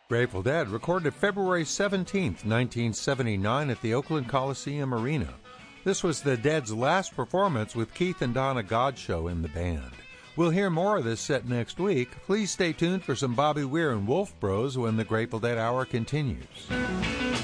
Grateful Dead recorded February 17, 1979 at the Oakland Coliseum Arena. This was the Dead's last performance with Keith and Donna Godchaux in the band. We'll hear more of this set next week. Please stay tuned for some Bobby Weir and Wolf Bros when the Grateful Dead Hour continues.